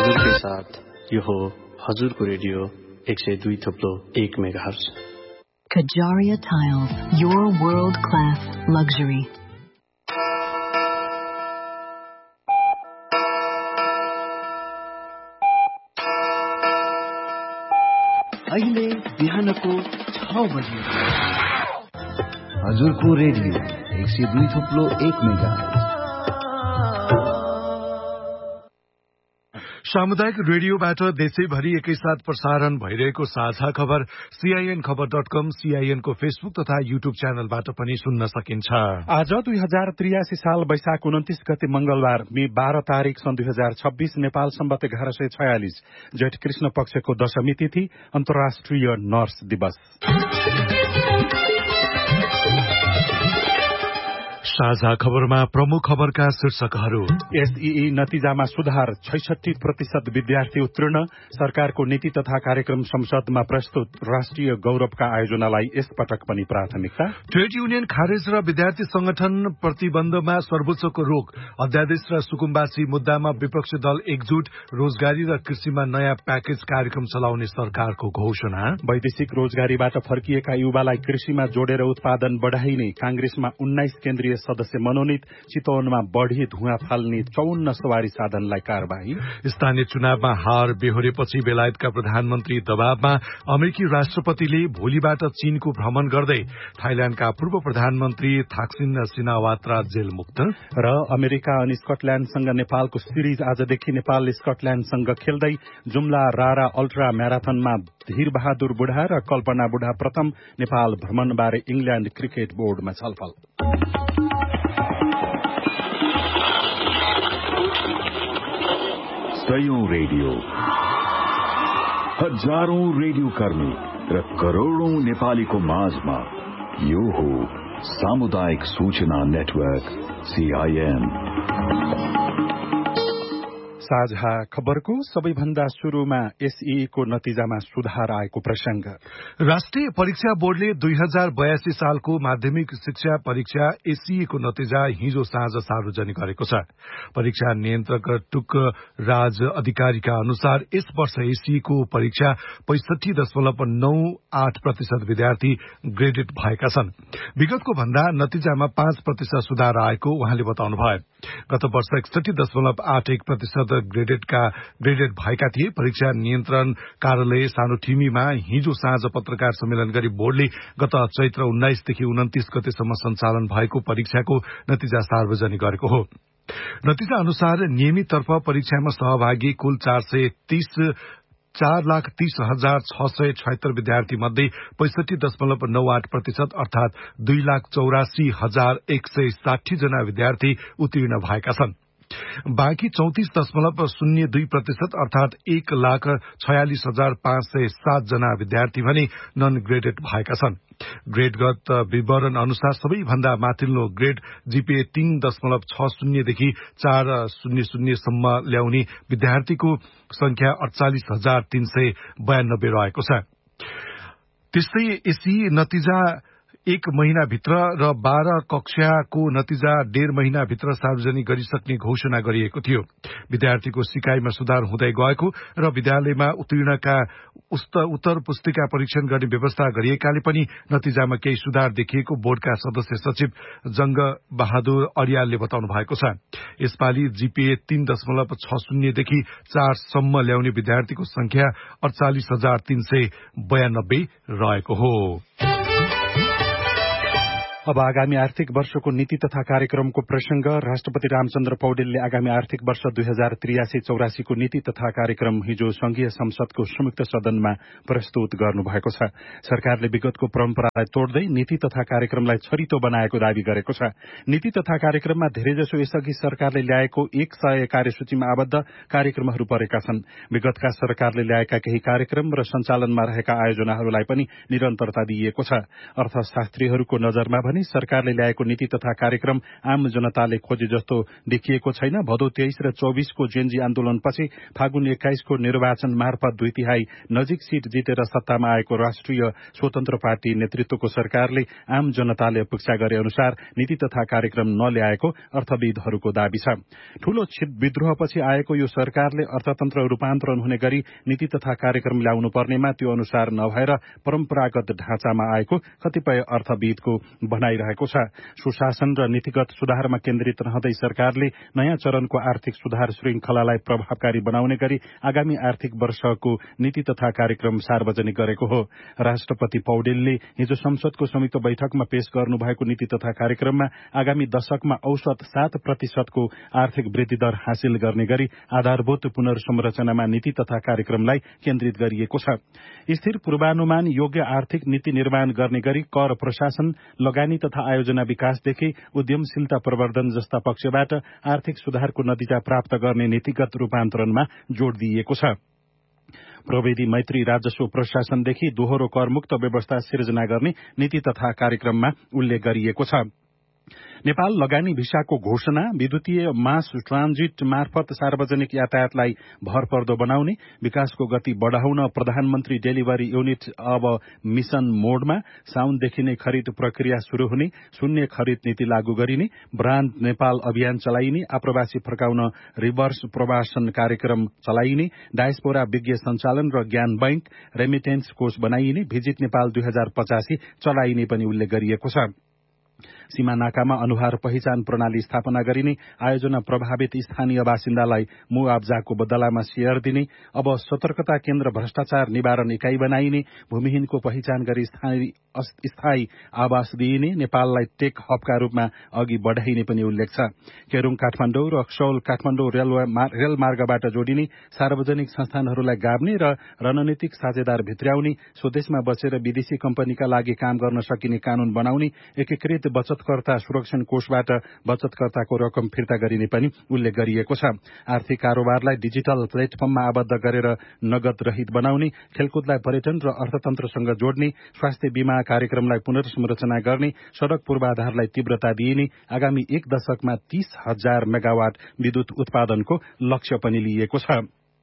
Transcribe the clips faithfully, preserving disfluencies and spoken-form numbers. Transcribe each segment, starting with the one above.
हजुरकै साथ यो हो हजुरको रेडियो एक सय दुई थप्लो एक megahertz. Kajaria Tiles, your world-class luxury. अहिले बिहानको छ बजे हजुरको रेडियो एक सय दुई थप्लो एक मेगाहर्ज। सामुदायिक रेडियोबाट देशैभरि एकैसाथ प्रसारण भइरहेको साझा खबर सीआईएन खबर डट कम, सीआईएन को फेसबुक तथा युट्युब च्यानलबाट पनि सुन्न सकिन्छ। आज दुई हजार त्रियासी साल वैशाख उन्तिस गते मंगलबार मे बाह्र तारीक सन् दुई हजार छब्बीस नेपाल सम्बत एघार सय छयालिस जेठ कृष्ण पक्षको दशमी तिथि अन्तर्राष्ट्रिय नर्स दिवस। साझा खबरमा प्रमुख खबरका शीर्षकहरू। एसईई नतिजामा सुधार, छैसठी प्रतिशत विद्यार्थी उत्तीर्ण, सरकारको नीति तथा कार्यक्रम संसदमा प्रस्तुत, राष्ट्रिय गौरवका आयोजनालाई यसपटक पनि प्राथमिकता। ट्रेड युनियन खारेज र विद्यार्थी संगठन प्रतिबन्धमा सर्वोच्चको रोक, अध्यादेश र सुकुम्बासी मुद्दामा विपक्षी दल एकजुट, रोजगारी र कृषिमा नयाँ प्याकेज कार्यक्रम चलाउने सरकारको घोषणा। वैदेशिक रोजगारीबाट फर्किएका युवालाई कृषिमा जोडेर उत्पादन बढ़ाइने, कांग्रेसमा उन्नाइस केन्द्रीय सदस्य मनोनित, चितवनमा बढ़ी धुवाँ फाल्ने चौन्न सवारी साधनलाई कार्यवाही। स्थानीय चुनावमा हार बेहोरेपछि बेलायतका प्रधानमन्त्री दबावमा, अमेरिकी राष्ट्रपतिले भोलिबाट चीनको भ्रमण गर्दै थाइल्याण्डका पूर्व प्रधानमन्त्री थाक्सिन सिनावात्रा जेल मुक्त। र अमेरिका अनि स्कटल्याण्डसँग नेपालको सिरिज आजदेखि नेपाल स्कटल्याण्डसँग खेल्दै जुम्ला रारा अल्ट्रा म्याराथनमा धीर बहादुर बुढा र कल्पना बुढा प्रथम नेपाल भ्रमणबारे इंग्ल्याण्ड क्रिकेट बोर्डमा छलफल। सयौं रेडियो, हजारौं रेडियो कर्मी र करोड़ौं नेपालीको माझमा यो हो सामुदायिक सूचना नेटवर्क सीआईएन। साझा खबरको सबैभन्दा शुरूमा एसईई को नतिजामा सुधार आएको प्रसंग। राष्ट्रिय परीक्षा बोर्डले दुई हजार बयासी सालको माध्यमिक शिक्षा परीक्षा एसईई को नतिजा हिजो साँझ सार्वजनिक गरेको छ। परीक्षा नियन्त्रक टुक राज अधिकारीका अनुसार यस वर्ष एसईई को परीक्षा पैंसठी दशमलव नौ आठ प्रतिशत विद्यार्थी ग्रेडेड भएका छन्। विगतको भन्दा नतिजामा पाँच प्रतिशत सुधार आएको उहाँले बताउनुभयो। गत वर्ष एकसठी दशमलव आठ एक प्रतिशत ग्रेडेडका ग्रेडेड भएका थिए। परीक्षा नियन्त्रण कार्यालय सानोठिमीमा हिजो साँझ पत्रकार सम्मेलन गरी बोर्डले गत चैत्र उन्नाइसदेखि उन्तिस गतेसम्म सञ्चालन भएको परीक्षाको नतिजा सार्वजनिक गरेको हो। नतिजा अनुसार नियमिततर्फ परीक्षामा सहभागी कुल चार सय तीस चार लाख तीस हजार छ सय छयत्तर विद्यार्थी मध्ये पैंसठी दशमलव नौ आठ प्रतिशत अर्थात दुई लाख चौरासी हजार एक सय साठी जना विद्यार्थी उत्तीर्ण भएका छन्। बाँकी चौतिस दशमलव शून्य दुई प्रतिशत अर्थात एक लाख छयालिस हजार पाँच सय सात जना विद्यार्थी भने नन ग्रेडेड भएका छन्। ग्रेडगत विवरण अनुसार सबैभन्दा माथिल्लो ग्रेड जीपीए तीन दशमलव छ शून्यदेखि चार शून्य शून्यसम्म ल्याउने विद्यार्थीको संख्या अड़चालिस हजार तीन सय बयानब्बे रहेको छ। त्यस्तै एसई नतिजा एक महिनाभित्र र बाह्र कक्षाको नतिजा डेढ़ महिनाभित्र सार्वजनिक गरिसक्ने घोषणा गरिएको थियो। विद्यार्थीको सिकाइमा सुधार हुँदै गएको र विद्यालयमा उत्तीर्णका उत्तर पुस्तिका परीक्षण गर्ने व्यवस्था गरिएकाले पनि नतिजामा केही सुधार देखिएको बोर्डका सदस्य सचिव जंग बहादुर अरियालले बताउनु भएको छ। यसपालि जीपीए तीन दशमलव छ शून्यदेखि चारसम्म ल्याउने विद्यार्थीको संख्या अड़चालिस हजार तीन सय बयानब्बे रहेको हो। अब आगामी आर्थिक वर्षको नीति तथा कार्यक्रमको प्रसंग। राष्ट्रपति रामचन्द्र पौडेलले आगामी आर्थिक वर्ष दुई हजार त्रियासी चौरासीको नीति तथा कार्यक्रम हिजो संघीय संसदको संयुक्त सदनमा प्रस्तुत गर्नुभएको छ। सरकारले विगतको परम्परालाई तोड्दै नीति तथा कार्यक्रमलाई छरितो बनाएको दावी गरेको छ। नीति तथा कार्यक्रममा धेरैजसो यसअघि सरकारले ल्याएको एक सय कार्यसूचीमा आबद्ध कार्यक्रमहरू परेका छन्। विगतका सरकारले ल्याएका केही कार्यक्रम र सञ्चालनमा रहेका आयोजनाहरूलाई पनि निरन्तरता दिइएको छ। अर्थशास्त्रीहरूको नजरमा भने सरकारले ल्याएको नीति तथा कार्यक्रम आम जनताले खोजे जस्तो देखिएको छैन। भदौ तेइस र चौबीसको जेनजी आन्दोलनपछि फागुन एक्काइसको निर्वाचन मार्फत दुई तिहाई नजिक सीट जितेर सत्तामा आएको राष्ट्रिय स्वतन्त्र पार्टी नेतृत्वको सरकारले आम जनताले अपेक्षा गरे अनुसार नीति तथा कार्यक्रम नल्याएको अर्थविदहरूको दावी छ। ठूलो विद्रोहपछि आएको यो सरकारले अर्थतन्त्र रूपान्तरण हुने गरी नीति तथा कार्यक्रम ल्याउनु पर्नेमा त्यो अनुसार नभएर परम्परागत ढाँचामा आएको कतिपय अर्थविदको भनाइरहेको छ। सुशासन र नीतिगत सुधारमा केन्द्रित रहँदै सरकारले नयाँ चरणको आर्थिक सुधार श्रृंखलालाई प्रभावकारी बनाउने गरी आगामी आर्थिक वर्षको नीति तथा कार्यक्रम सार्वजनिक गरेको हो। राष्ट्रपति पौडेलले हिजो संसदको संयुक्त बैठकमा पेश गर्नुभएको नीति तथा कार्यक्रममा आगामी दशकमा औसत सात प्रतिशतको आर्थिक वृद्धि दर हासिल गर्ने गरी आधारभूत पुनर्संरचनामा नीति तथा कार्यक्रमलाई केन्द्रित गरिएको छ। स्थिर पूर्वानुमान योग्य आर्थिक नीति निर्माण गर्ने गरी कर प्रशासन, लगानी तथा आयोजना विकासदेखि उद्यमशीलता प्रवर्धन जस्ता पक्षबाट आर्थिक सुधारको नतिजा प्राप्त गर्ने नीतिगत रूपान्तरणमा जोड़ दिइएको छ। प्रविधि मैत्री राजस्व प्रशासनदेखि दोहोरो करमुक्त व्यवस्था सिर्जना गर्ने नीति तथा कार्यक्रममा उल्लेख गरिएको छ। नेपाल लगानी भिसाको घोषणा, विद्युतीय मास ट्रान्जिट मार्फत सार्वजनिक यातायातलाई भरपर्दो बनाउने, विकासको गति बढ़ाउन प्रधानमन्त्री डेलिभरी युनिट अब मिशन मोडमा, साउनदेखि नै खरिद प्रक्रिया शुरू हुने, शून्य खरिद नीति लागू गरिने, ब्रान्ड नेपाल अभियान चलाइने, आप्रवासी फर्काउन रिभर्स प्रवासन कार्यक्रम चलाइने, डायस्पोरा विज्ञ सञ्चालन र ज्ञान बैंक, रेमिटेन्स कोष बनाइने, भिजिट नेपाल दुई हजार पचासी चलाइने पनि उल्लेख गरिएको छ। सीमा नाकामा अनुहार पहिचान प्रणाली स्थापना गरिने, आयोजना प्रभावित स्थानीय बासिन्दालाई मुआवजाको बदलामा शेयर दिने, अब सतर्कता केन्द्र भ्रष्टाचार निवारण इकाई बनाइने, भूमिहीनको पहिचान गरी स्थायी आवास दिइने, नेपाललाई टेक हबका रूपमा अघि बढ़ाइने पनि उल्लेख छ। केरूङ काठमाडौँ र रक्सौल काठमाडौँ रेल मार्गबाट जोडिने, सार्वजनिक संस्थानहरूलाई गाभ्ने र रणनीतिक साझेदार भित्र्याउने, स्वदेशमा बसेर विदेशी कम्पनीका लागि काम गर्न सकिने कानून बनाउने, एकीकृत बचतकर्ता सुरक्षण कोषबाट बचतकर्ताको रकम फिर्ता गरिने पनि उल्लेख गरिएको छ। आर्थिक कारोबारलाई डिजिटल प्लेटफर्ममा आबद्ध गरेर नगद रहित बनाउने, खेलकुदलाई पर्यटन र अर्थतन्त्रसँग जोड्ने, स्वास्थ्य बीमा कार्यक्रमलाई पुनर्संरचना गर्ने, सड़क पूर्वाधारलाई तीव्रता दिइने, आगामी एक दशकमा तीस हजार मेगावाट विद्युत उत्पादनको लक्ष्य पनि लिएको छ।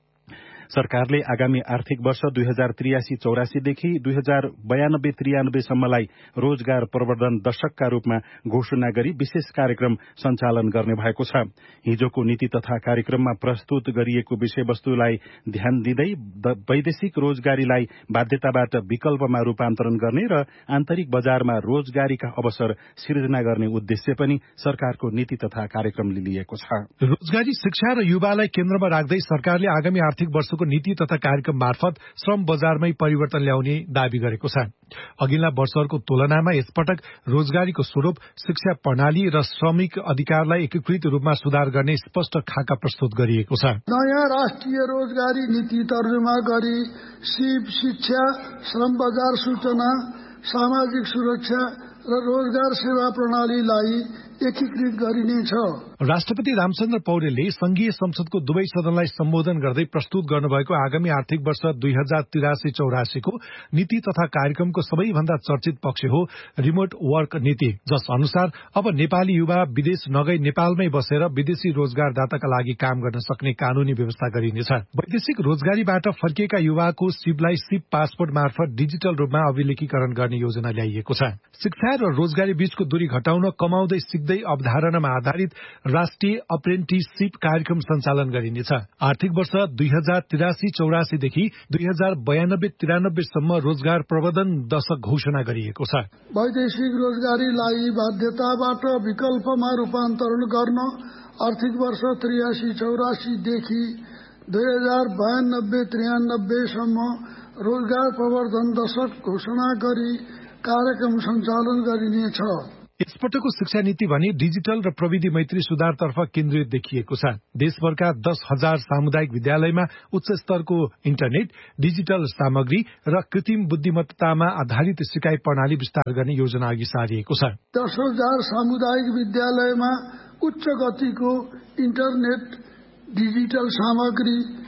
सरकारले आगामी आर्थिक वर्ष दुई हजार त्रियासी चौरासीदेखि दुई हजार बयानब्बे त्रियानब्बेसम्मलाई रोजगार प्रवर्धन दशकका रूपमा घोषणा गरी विशेष कार्यक्रम सञ्चालन गर्ने भएको छ। हिजोको नीति तथा कार्यक्रममा प्रस्तुत गरिएको विषयवस्तुलाई ध्यान दिँदै वैदेशिक रोजगारीलाई बाध्यताबाट विकल्पमा रूपान्तरण गर्ने र आन्तरिक बजारमा रोजगारीका अवसर सिर्जना गर्ने उद्देश्य पनि सरकारको नीति तथा कार्यक्रमले लिएको छ। रोजगारी, शिक्षा र युवालाई केन्द्रमा राख्दै सरकारले आगामी आर्थिक वर्ष नीति तथा कार्यक्रम मार्फत श्रम बजारमै परिवर्तन ल्याउने दावी गरेको छ। अघिल्ला वर्षहरूको तुलनामा यसपटक रोजगारीको स्वरूप, शिक्षा प्रणाली र श्रमिक अधिकारलाई एकीकृत रूपमा सुधार गर्ने स्पष्ट खाका प्रस्तुत गरिएको छ। नयाँ राष्ट्रिय रोजगारी नीति तर्जुमा गरी सिप, शिक्षा, श्रम बजार सूचना, सामाजिक सुरक्षा र रोजगार सेवा प्रणालीलाई एकीकृत गरिनेछ। राष्ट्रपति रामचन्द्र पौडेलले संघीय संसदको दुवै सदनलाई सम्बोधन गर्दै प्रस्तुत गर्नुभएको आगामी आर्थिक वर्ष दुई हजार तिरासी चौरासीको नीति तथा कार्यक्रमको सबैभन्दा चर्चित पक्ष हो रिमोट वर्क नीति, जस अनुसार अब नेपाली युवा विदेश नगई नेपालमै बसेर विदेशी रोजगारदाताका लागि काम गर्न सक्ने कानूनी व्यवस्था गरिनेछ। वैदेशिक रोजगारीबाट फर्किएका युवाको सिपलाई सिप पासपोर्ट मार्फत डिजिटल रूपमा अभिलेखीकरण गर्ने योजना ल्याइएको छ। शिक्षा र रोजगारी बीचको दूरी घटाउन कमाउँदै सिक्दै अवधारणामा आधारित राष्ट्रिय अप्रेन्टिसशिप कार्यक्रम सञ्चालन गरिनेछ। आर्थिक वर्ष दुई हजार तिरासी चौरासीदेखि दुई हजार बयानब्बे तिरानब्बेसम्म रोजगार प्रवर्धन दशक घोषणा गरिएको छ। वैदेशिक रोजगारीलाई बाध्यताबाट विकल्पमा रूपान्तरण गर्न आर्थिक वर्ष त्रियासी चौरासीदेखि दुई हजार बयानब्बे त्रियानब्बेसम्म रोजगार प्रवर्धन दशक घोषणा गरी कार्यक्रम सञ्चालन गरिनेछ। यसपटकको शिक्षा नीति भने डिजिटल र प्रविधि मैत्री सुधारतर्फ केन्द्रित देखिएको छ। देशभरका दस हजार सामुदायिक विद्यालयमा उच्च स्तरको इन्टरनेट, डिजिटल सामग्री र कृत्रिम बुद्धिमत्तामा आधारित सिकाइ प्रणाली विस्तार गर्ने योजना अघि सारिएको छ। दस हजार सामुदायिक विद्यालयमा उच्च गतिको इन्टरनेट, डिजिटल सामग्री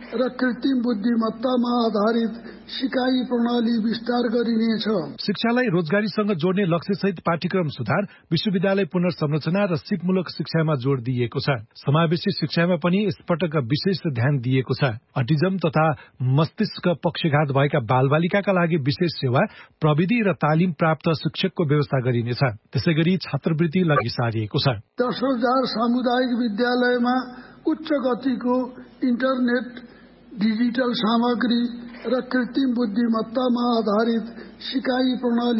र कृत्रिम बुद्धिमत्तामा आधारित सिकाइ प्रणाली विस्तार गरिनेछ। शिक्षालाई रोजगारीसँग जोड्ने लक्ष्यसहित पाठ्यक्रम सुधार, विश्वविद्यालय पुनर्संरचना र सिपमूलक शिक्षामा जोड़ दिइएको छ। समावेशी शिक्षामा पनि यसपटक विशेष ध्यान दिइएको छ। अटिजम तथा मस्तिष्क पक्षघात भएका बालबालिकाका लागि विशेष सेवा, प्रविधि र तालिम प्राप्त शिक्षकको व्यवस्था गरिनेछ। त्यसै गरी छात्रवृत्ति लागि सारिएको छ। दस हजार सामुदायिक विद्यालयमा उच्च गतिको इन्टरनेट, डिजिटल सामग्री र कृत्रिम बुद्धिमत्तामा आधारित सिकाइ प्रणाली